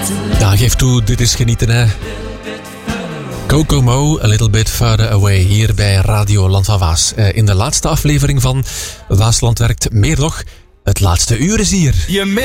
Ja, geef toe, dit is genieten, hè. Kokomo, A Little Bit Further Away, hier bij Radio Land van Waas. In de laatste aflevering van Waasland Werkt. Meer nog, het laatste uur is hier.